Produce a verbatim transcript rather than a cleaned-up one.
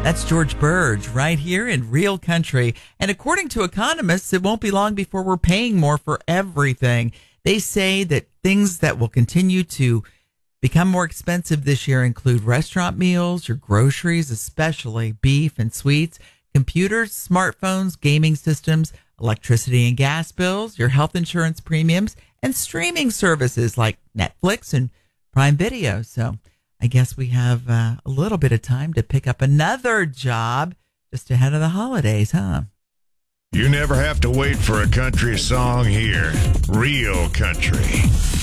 That's George Burge right here in Real Country. And according to economists, it won't be long before we're paying more for everything. They say that things that will continue to become more expensive this year include restaurant meals, your groceries, especially beef and sweets, computers, smartphones, gaming systems, electricity and gas bills, your health insurance premiums, and streaming services like Netflix and Prime Video. So I guess we have uh, a little bit of time to pick up another job just ahead of the holidays, huh? You never have to wait for a country song here. Real Country.